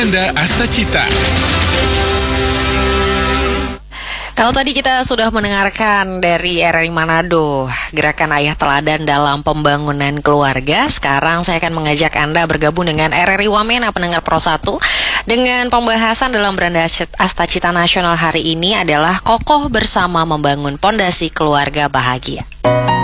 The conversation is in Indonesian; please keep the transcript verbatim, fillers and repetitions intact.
Beranda Astacita. Kalau tadi kita sudah mendengarkan dari R R I Manado, Gerakan Ayah Teladan dalam Pembangunan Keluarga, sekarang saya akan mengajak Anda bergabung dengan R R I Wamena Pendengar Pro satu. Dengan pembahasan dalam Beranda Astacita Nasional hari ini adalah Kokoh Bersama Membangun Pondasi Keluarga Bahagia.